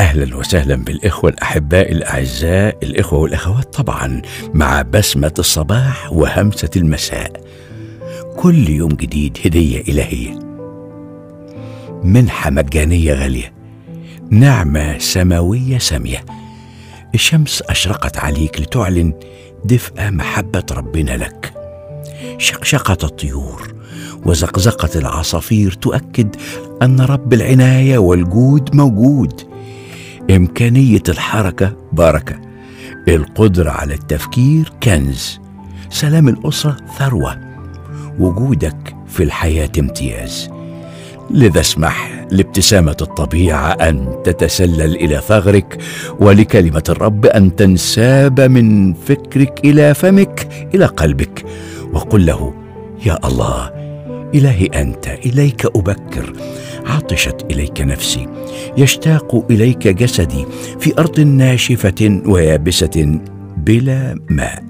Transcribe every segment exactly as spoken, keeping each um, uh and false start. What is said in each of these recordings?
أهلا وسهلا بالإخوة الأحباء الأعزاء، الإخوة والأخوات طبعا، مع بسمة الصباح وهمسة المساء. كل يوم جديد هدية إلهية، منحة مجانية غالية، نعمة سماوية سامية. الشمس أشرقت عليك لتعلن دفء محبة ربنا لك. شقشقة الطيور وزقزقة العصافير تؤكد أن رب العناية والجود موجود. إمكانية الحركة بركة، القدرة على التفكير كنز، سلام الأسرة ثروة، وجودك في الحياة امتياز. لذا اسمح لابتسامة الطبيعة أن تتسلل إلى ثغرك، ولكلمة الرب أن تنساب من فكرك إلى فمك إلى قلبك، وقل له: يا الله، إلهي أنت، إليك أبكر، عطشت إليك نفسي، يشتاق إليك جسدي في أرض ناشفة ويابسة بلا ماء.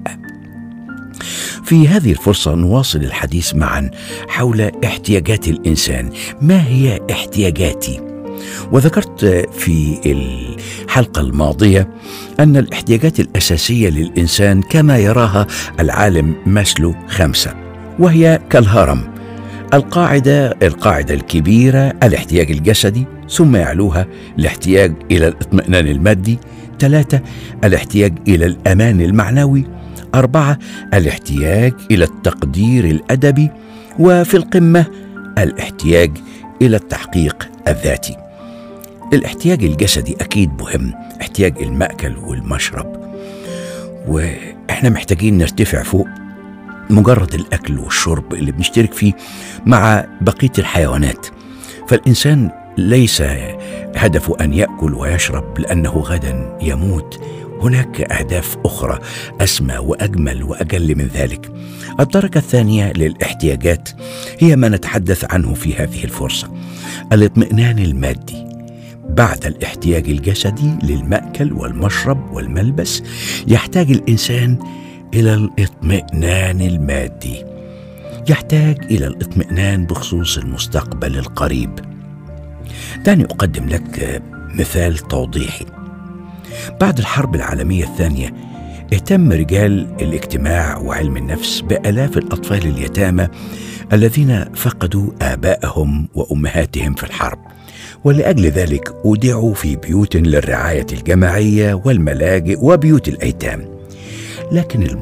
في هذه الفرصة نواصل الحديث معا حول احتياجات الإنسان. ما هي احتياجاتي؟ وذكرت في الحلقة الماضية أن الاحتياجات الأساسية للإنسان كما يراها العالم ماسلو خمسة، وهي كالهرم. القاعدة القاعدة الكبيرة: الاحتياج الجسدي، ثم يعلوها الاحتياج إلى الاطمئنان المادي، ثلاثة الاحتياج إلى الأمان المعنوي، أربعة الاحتياج إلى التقدير الأدبي، وفي القمة الاحتياج إلى التحقيق الذاتي. الاحتياج الجسدي أكيد مهم، احتياج المأكل والمشرب، وإحنا محتاجين نرتفع فوق مجرد الأكل والشرب اللي بنشترك فيه مع بقية الحيوانات. فالإنسان ليس هدفه أن يأكل ويشرب لأنه غدا يموت، هناك أهداف أخرى أسمى وأجمل وأجل من ذلك. الدرجة الثانية للاحتياجات هي ما نتحدث عنه في هذه الفرصة: الاطمئنان المادي. بعد الاحتياج الجسدي للمأكل والمشرب والملبس، يحتاج الإنسان إلى الاطمئنان المادي، يحتاج إلى الاطمئنان بخصوص المستقبل القريب. دعني أقدم لك مثال توضيحي. بعد الحرب العالمية الثانية اهتم رجال الاجتماع وعلم النفس بآلاف الأطفال اليتامى الذين فقدوا آبائهم وأمهاتهم في الحرب، ولأجل ذلك أودعوا في بيوت للرعاية الجماعية والملاجئ وبيوت الأيتام. لكن